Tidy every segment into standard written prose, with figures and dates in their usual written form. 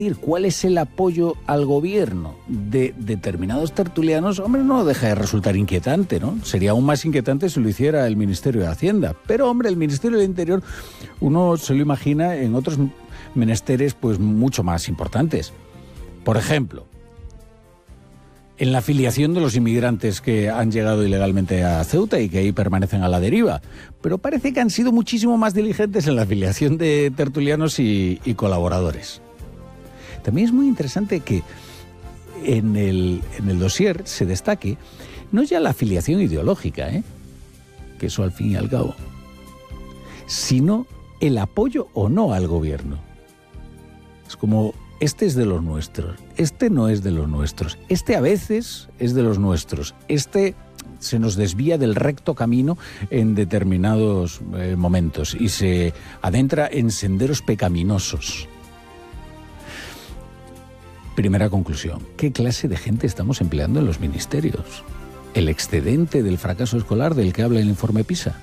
cuál es el apoyo al gobierno de determinados tertulianos, hombre, no deja de resultar inquietante, ¿no? Sería aún más inquietante si lo hiciera el Ministerio de Hacienda. Pero, hombre, el Ministerio del Interior, uno se lo imagina en otros menesteres, pues, mucho más importantes. Por ejemplo, en la afiliación de los inmigrantes que han llegado ilegalmente a Ceuta y que ahí permanecen a la deriva. Pero parece que han sido muchísimo más diligentes en la afiliación de tertulianos y colaboradores. También es muy interesante que en el dossier se destaque no ya la afiliación ideológica, que eso al fin y al cabo, sino el apoyo o no al gobierno. Es como, este es de los nuestros, este no es de los nuestros, este a veces es de los nuestros, este se nos desvía del recto camino en determinados momentos y se adentra en senderos pecaminosos. Primera conclusión, ¿qué clase de gente estamos empleando en los ministerios? El excedente del fracaso escolar del que habla el informe PISA.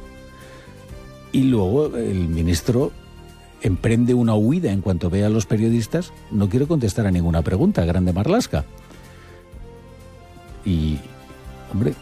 Y luego el ministro emprende una huida en cuanto ve a los periodistas, no quiere contestar a ninguna pregunta, Grande Marlaska. Y, hombre,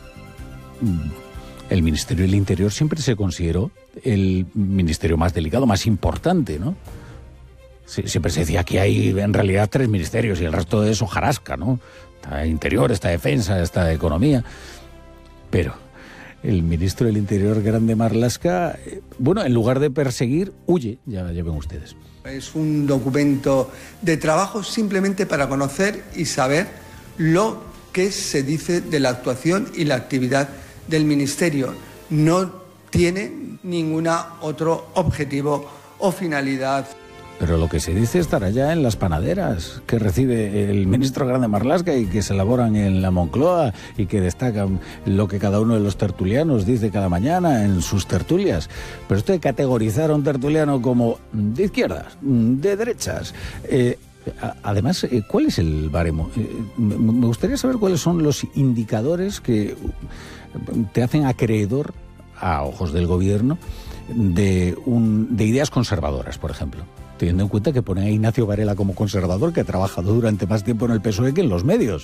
el Ministerio del Interior siempre se consideró el ministerio más delicado, más importante, ¿no? Siempre se decía que hay en realidad 3 ministerios y el resto de eso jarasca, ¿no? Está Interior, está Defensa, está Economía. Pero el ministro del Interior, Grande Marlaska, bueno, en lugar de perseguir, huye, ya ven ustedes. Es un documento de trabajo simplemente para conocer y saber lo que se dice de la actuación y la actividad del ministerio. No tiene ningún otro objetivo o finalidad. Pero lo que se dice estará ya en las panaderas que recibe el ministro Grande Marlaska y que se elaboran en la Moncloa y que destacan lo que cada uno de los tertulianos dice cada mañana en sus tertulias. Pero esto de categorizar a un tertuliano como de izquierdas, de derechas, además, ¿cuál es el baremo? Me gustaría saber cuáles son los indicadores que te hacen acreedor, a ojos del gobierno, de ideas conservadoras, por ejemplo. Teniendo en cuenta que ponen a Ignacio Varela como conservador, que ha trabajado durante más tiempo en el PSOE que en los medios.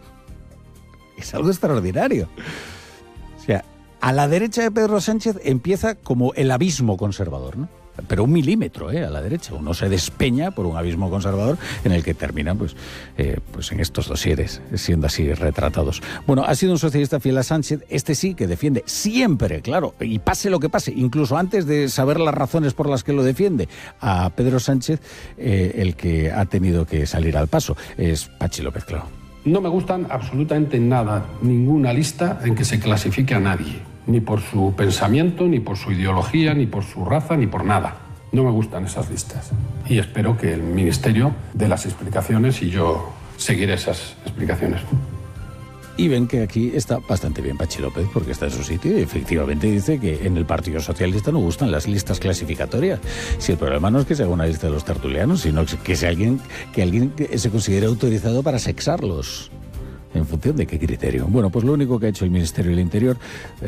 Es algo extraordinario. O sea, a la derecha de Pedro Sánchez empieza como el abismo conservador, ¿no? Pero 1 milímetro, a la derecha. Uno se despeña por un abismo conservador en el que terminan pues en estos dosieres, siendo así retratados. Bueno, ha sido un socialista fiel a Sánchez, este sí, que defiende siempre, claro, y pase lo que pase, incluso antes de saber las razones por las que lo defiende, a Pedro Sánchez, el que ha tenido que salir al paso. Es Pachi López, claro. No me gustan absolutamente nada, ninguna lista en que se clasifique a nadie. Ni por su pensamiento, ni por su ideología, ni por su raza, ni por nada. No me gustan esas listas. Y espero que el Ministerio dé las explicaciones y yo seguiré esas explicaciones. Y ven que aquí está bastante bien Pachi López, porque está en su sitio y efectivamente dice que en el Partido Socialista no gustan las listas clasificatorias. Si el problema no es que se haga una lista de los tertulianos, sino que sea alguien que se considere autorizado para sexarlos. ¿En función de qué criterio? Bueno, pues lo único que ha hecho el Ministerio del Interior,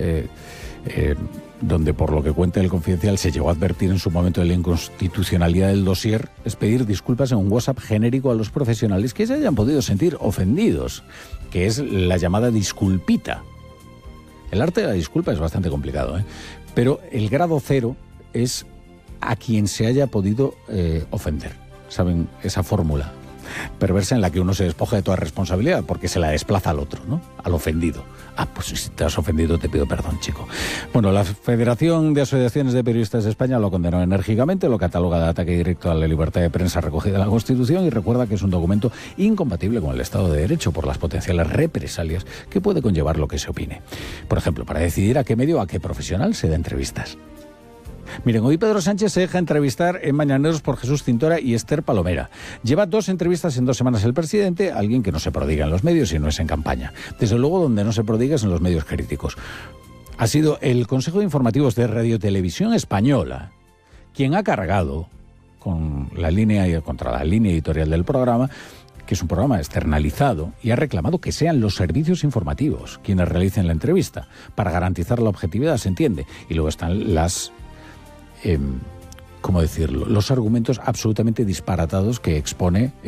donde por lo que cuenta el Confidencial se llegó a advertir en su momento de la inconstitucionalidad del dossier, es pedir disculpas en un WhatsApp genérico a los profesionales que se hayan podido sentir ofendidos, que es la llamada disculpita. El arte de la disculpa es bastante complicado, pero el grado 0 es a quien se haya podido ofender. ¿Saben? Esa fórmula perversa en la que uno se despoja de toda responsabilidad porque se la desplaza al otro, ¿no? Al ofendido. Pues si te has ofendido te pido perdón, chico. Bueno, la Federación de Asociaciones de Periodistas de España lo condenó enérgicamente, lo cataloga de ataque directo a la libertad de prensa recogida en la Constitución y recuerda que es un documento incompatible con el Estado de Derecho por las potenciales represalias que puede conllevar lo que se opine. Por ejemplo, para decidir a qué medio o a qué profesional se da entrevistas. Miren, hoy Pedro Sánchez se deja entrevistar en Mañaneros por Jesús Cintora y Esther Palomera. Lleva 2 entrevistas en 2 semanas el presidente, alguien que no se prodiga en los medios y no es en campaña. Desde luego, donde no se prodiga es en los medios críticos. Ha sido el Consejo de Informativos de Radio Televisión Española quien ha cargado contra la línea editorial del programa, que es un programa externalizado, y ha reclamado que sean los servicios informativos quienes realicen la entrevista, para garantizar la objetividad, se entiende. Y luego están las ¿cómo decirlo?, los argumentos absolutamente disparatados que expone